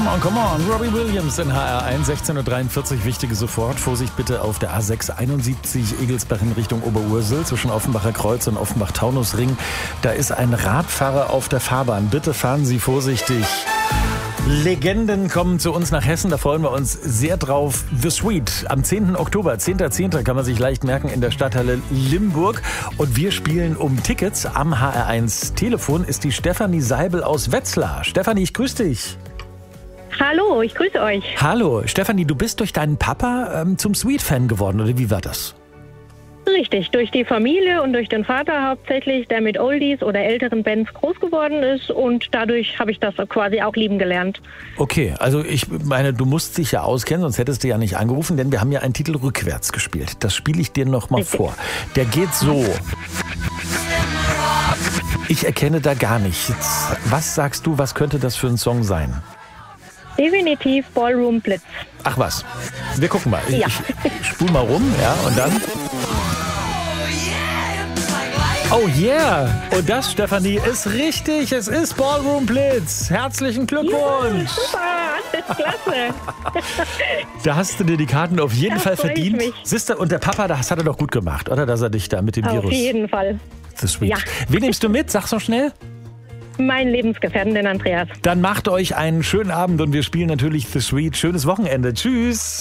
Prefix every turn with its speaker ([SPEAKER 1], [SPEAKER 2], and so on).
[SPEAKER 1] come on. Robbie Williams in HR1, 16.43 Uhr. Wichtige sofort. Vorsicht bitte auf der A6 71 Egelsbach in Richtung Oberursel zwischen Offenbacher Kreuz und Offenbach-Taunusring. Da ist ein Radfahrer auf der Fahrbahn. Bitte fahren Sie vorsichtig. Legenden kommen zu uns nach Hessen, da freuen wir uns sehr drauf. The Sweet am 10. Oktober, 10.10. kann man sich leicht merken in der Stadthalle Limburg. Und wir spielen um Tickets. Am HR1 Telefon ist die Stefanie Seibel aus Wetzlar. Stefanie, ich grüße dich.
[SPEAKER 2] Hallo, ich grüße euch.
[SPEAKER 1] Hallo, Stefanie, du bist durch deinen Papa zum Sweet-Fan geworden, oder wie war das?
[SPEAKER 2] Richtig, durch die Familie und durch den Vater hauptsächlich, der mit Oldies oder älteren Bands groß geworden ist, und dadurch habe ich das quasi auch lieben gelernt.
[SPEAKER 1] Okay, also ich meine, du musst dich ja auskennen, sonst hättest du ja nicht angerufen, denn wir haben ja einen Titel rückwärts gespielt. Das spiele ich dir noch mal vor. Der geht so. Ich erkenne da gar nichts. Was sagst du, was könnte das für ein Song sein?
[SPEAKER 2] Definitiv Ballroom Blitz.
[SPEAKER 1] Ach was, wir gucken mal.
[SPEAKER 2] Ja.
[SPEAKER 1] Ich spul mal rum, ja, und dann... Oh yeah! Und das, Stefanie, ist richtig. Es ist Ballroom Blitz. Herzlichen Glückwunsch.
[SPEAKER 2] Ja, super, klasse.
[SPEAKER 1] Da hast du dir die Karten auf jeden Fall
[SPEAKER 2] freu ich
[SPEAKER 1] verdient.
[SPEAKER 2] mich.
[SPEAKER 1] Siehste, und der Papa, das hat er doch gut gemacht, oder? Dass er dich da mit dem Virus...
[SPEAKER 2] Auf jeden Fall.
[SPEAKER 1] The Sweet.
[SPEAKER 2] Ja.
[SPEAKER 1] Wen nimmst du mit? Sag so schnell.
[SPEAKER 2] Mein Lebensgefährten, den Andreas.
[SPEAKER 1] Dann macht euch einen schönen Abend und wir spielen natürlich The Sweet. Schönes Wochenende. Tschüss.